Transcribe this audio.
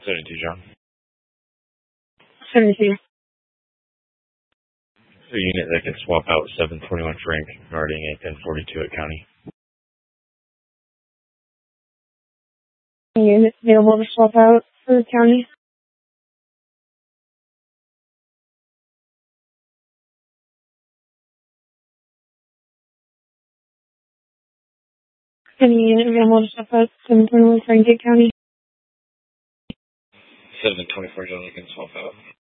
72, John. 72. A unit that can swap out 721 Frank, Narding at 1042 at County. Unit available to swap out for the county. Any unit available to swap out 721 Frank at County. 724, John, you can swap out.